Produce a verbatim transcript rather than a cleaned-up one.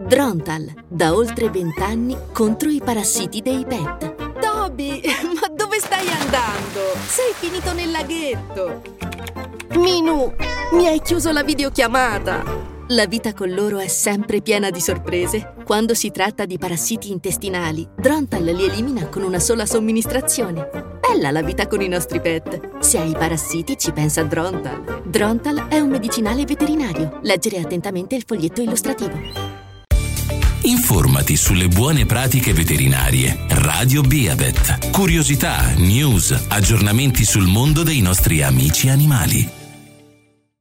Drontal, da oltre vent'anni contro i parassiti dei pet. Toby, ma dove stai andando? Sei finito nel laghetto. Minu, mi hai chiuso la videochiamata. La vita con loro è sempre piena di sorprese. Quando si tratta di parassiti intestinali, Drontal li elimina con una sola somministrazione. Bella la vita con i nostri pet. Se hai parassiti ci pensa Drontal. Drontal è un medicinale veterinario. Leggere attentamente il foglietto illustrativo. Informati sulle buone pratiche veterinarie. Radio Beavet. Curiosità, news, aggiornamenti sul mondo dei nostri amici animali.